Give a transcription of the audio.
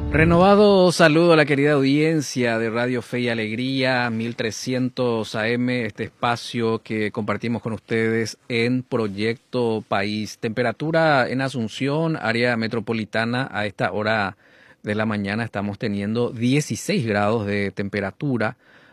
Renovado saludo a la querida audiencia de Radio Fe y Alegría, 1300 AM, este espacio que compartimos con ustedes en Proyecto País. Temperatura en Asunción, área metropolitana, a esta hora de la mañana estamos teniendo 16 grados de temperatura.